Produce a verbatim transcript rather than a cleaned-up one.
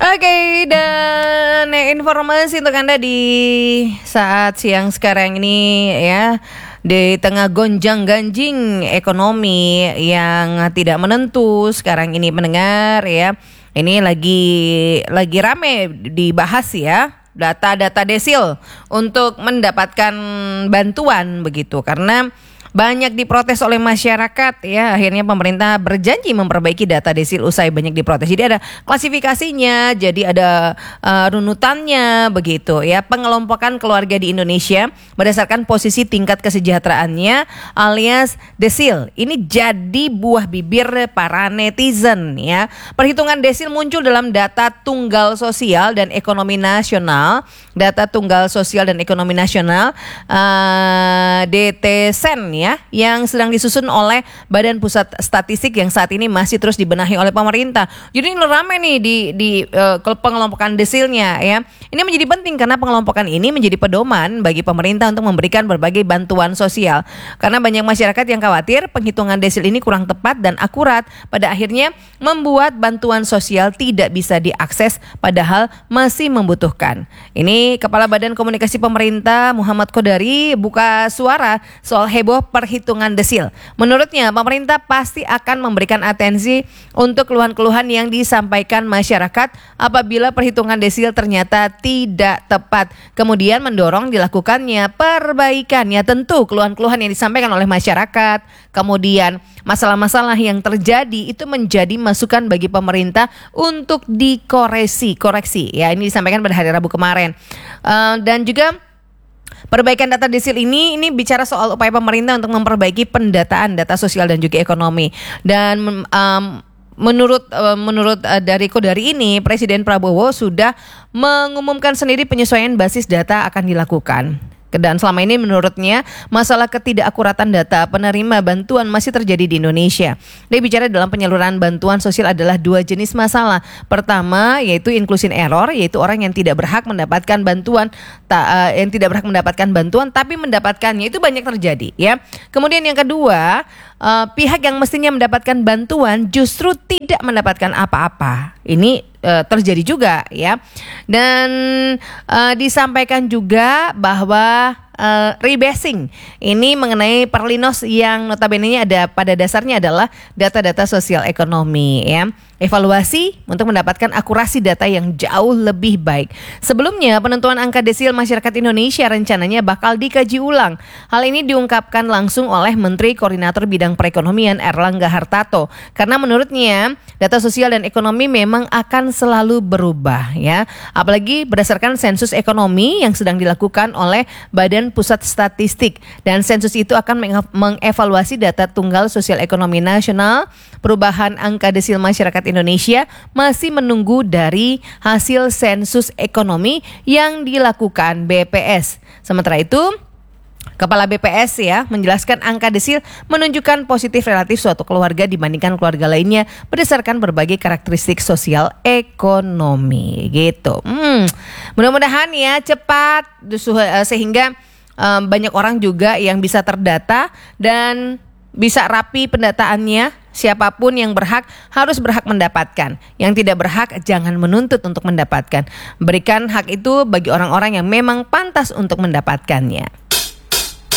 Oke, dan informasi untuk Anda di saat siang sekarang ini ya, di tengah gonjang-ganjing ekonomi yang tidak menentu sekarang ini mendengar ya, ini lagi lagi rame dibahas ya, data-data desil untuk mendapatkan bantuan begitu, karena banyak diprotes oleh masyarakat ya. Akhirnya pemerintah berjanji memperbaiki data desil usai banyak diprotes. Jadi ada klasifikasinya, jadi ada uh, runutannya begitu ya. Pengelompokan keluarga di Indonesia berdasarkan posisi tingkat kesejahteraannya alias desil. Ini jadi buah bibir para netizen ya. Perhitungan desil muncul dalam data tunggal sosial dan ekonomi nasional. Data tunggal sosial dan ekonomi nasional uh, D T S E N ya, yang sedang disusun oleh Badan Pusat Statistik yang saat ini masih terus dibenahi oleh pemerintah. Jadi ini ramai nih di di uh, pengelompokan desilnya ya. Ini menjadi penting karena pengelompokan ini menjadi pedoman bagi pemerintah untuk memberikan berbagai bantuan sosial. Karena banyak masyarakat yang khawatir penghitungan desil ini kurang tepat dan akurat, pada akhirnya membuat bantuan sosial tidak bisa diakses padahal masih membutuhkan. Ini Kepala Badan Komunikasi Pemerintah Muhammad Kodari buka suara soal heboh perhitungan desil. Menurutnya pemerintah pasti akan memberikan atensi untuk keluhan-keluhan yang disampaikan masyarakat apabila perhitungan desil ternyata tidak tepat. Kemudian mendorong dilakukannya perbaikan. Ya tentu keluhan-keluhan yang disampaikan oleh masyarakat, kemudian masalah-masalah yang terjadi itu menjadi masukan bagi pemerintah untuk dikoreksi, koreksi. Ya ini disampaikan pada hari Rabu kemarin. Uh, dan juga perbaikan data desil ini ini bicara soal upaya pemerintah untuk memperbaiki pendataan data sosial dan juga ekonomi. Dan um, menurut uh, menurut uh, dari Kodari ini, Presiden Prabowo sudah mengumumkan sendiri penyesuaian basis data akan dilakukan. Dan selama ini menurutnya masalah ketidakakuratan data penerima bantuan masih terjadi di Indonesia. Dia bicara dalam penyaluran bantuan sosial adalah dua jenis masalah. Pertama yaitu inclusion error, yaitu orang yang tidak berhak mendapatkan bantuan, ta, uh, yang tidak berhak mendapatkan bantuan tapi mendapatkannya, itu banyak terjadi ya. Kemudian yang kedua, uh, pihak yang mestinya mendapatkan bantuan justru tidak mendapatkan apa-apa. Ini uh, terjadi juga ya. Dan uh, disampaikan juga bahwa uh, rebasing ini mengenai Perlinos yang notabene ada pada dasarnya adalah data-data sosial ekonomi ya. Evaluasi untuk mendapatkan akurasi data yang jauh lebih baik. Sebelumnya penentuan angka desil masyarakat Indonesia rencananya bakal dikaji ulang. Hal ini diungkapkan langsung oleh Menteri Koordinator Bidang Perekonomian Erlangga Hartarto. Karena menurutnya data sosial dan ekonomi memang akan selalu berubah ya. Apalagi berdasarkan sensus ekonomi yang sedang dilakukan oleh Badan Pusat Statistik. Dan sensus itu akan mengevaluasi data tunggal sosial ekonomi nasional. Perubahan angka desil masyarakat Indonesia masih menunggu dari hasil sensus ekonomi yang dilakukan B P S. Sementara itu, Kepala B P S ya menjelaskan angka desil menunjukkan positif relatif suatu keluarga dibandingkan keluarga lainnya berdasarkan berbagai karakteristik sosial ekonomi gitu. Hmm, mudah-mudahan ya cepat sehingga um, banyak orang juga yang bisa terdata dan bisa rapi pendataannya. Siapapun yang berhak harus berhak mendapatkan. Yang tidak berhak jangan menuntut untuk mendapatkan. Berikan hak itu bagi orang-orang yang memang pantas untuk mendapatkannya.